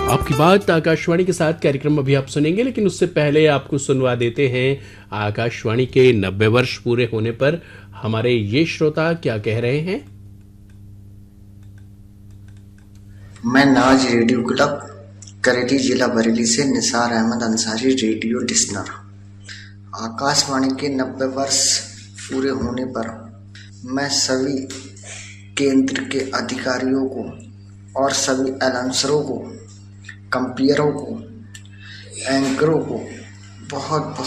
आपकी बात आकाशवाणी के साथ कार्यक्रम अभी आप सुनेंगे, लेकिन उससे पहले आपको सुनवा देते हैं आकाशवाणी के 90 वर्ष पूरे होने पर हमारे ये श्रोता क्या कह रहे हैं। मैं नाज रेडियो क्लब करेली जिला बरेली से निसार अहमद अंसारी रेडियो लिसनर। आकाशवाणी के 90 वर्ष पूरे होने पर मैं सभी केंद्र के अधिकारियों को और सभी अनाउंसरों को, कंपेयरों को, एंकरों को बहुत